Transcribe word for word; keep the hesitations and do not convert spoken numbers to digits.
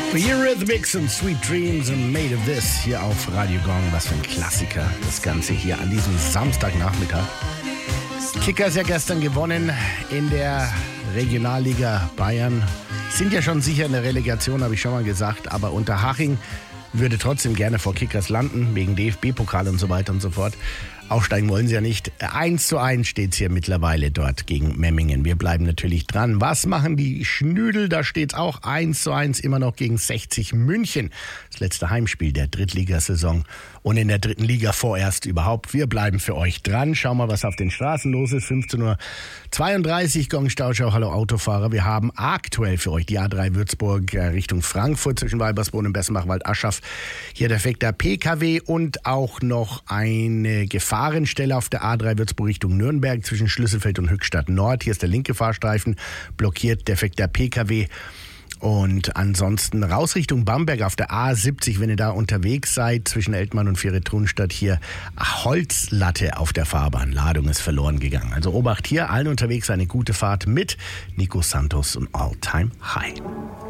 Eurythmics und Sweet Dreams and Made of This hier auf Radio Gong. Was für ein Klassiker, das Ganze hier an diesem Samstagnachmittag. Kickers ja gestern gewonnen in der Regionalliga Bayern. Sind ja schon sicher in der Relegation, habe ich schon mal gesagt. Aber Unterhaching würde trotzdem gerne vor Kickers landen, wegen D F B-Pokal und so weiter und so fort. Aufsteigen wollen sie ja nicht. Eins zu eins steht es hier mittlerweile dort gegen Memmingen. Wir bleiben natürlich dran. Was machen die Schnüdel? Da steht es auch eins zu eins immer noch gegen sechzig München. Das letzte Heimspiel der Drittligasaison und in der dritten Liga vorerst überhaupt. Wir bleiben für euch dran. Schauen mal, was auf den Straßen los ist. fünfzehn Uhr zweiunddreißig, Gong Stauschau, hallo Autofahrer. Wir haben aktuell für euch die A drei Würzburg Richtung Frankfurt zwischen Weibersbrunn und Bessenbach-Waldaschaf. Hier defekter P K W und auch noch eine Gefahrenstelle auf der A drei Würzburg Richtung Nürnberg zwischen Schlüsselfeld und Höchstadt Nord. Hier ist der linke Fahrstreifen blockiert, defekter P K W. Und ansonsten raus Richtung Bamberg auf der A siebzig, wenn ihr da unterwegs seid, zwischen Eltmann und Viere-Trunstadt hier Holzlatte auf der Fahrbahn. Ladung ist verloren gegangen. Also Obacht hier, allen unterwegs eine gute Fahrt mit Nico Santos und All Time High.